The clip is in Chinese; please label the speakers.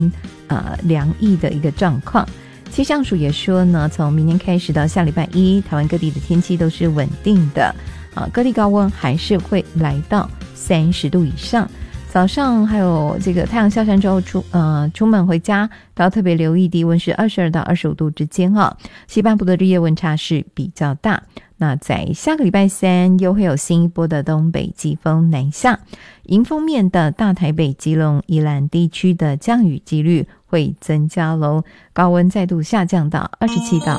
Speaker 1: 凉意的一个状况。气象署也说呢，从明天开始到下礼拜一，台湾各地的天气都是稳定的各地高温还是会来到30度以上。早上还有这个太阳下山之后出门回家都要特别留意，低温是22到25度之间西半部的日夜温差是比较大。那在下个礼拜三又会有新一波的东北季风南下，迎风面的大台北、基隆、宜兰地区的降雨几率会增加咯，高温再度下降到27到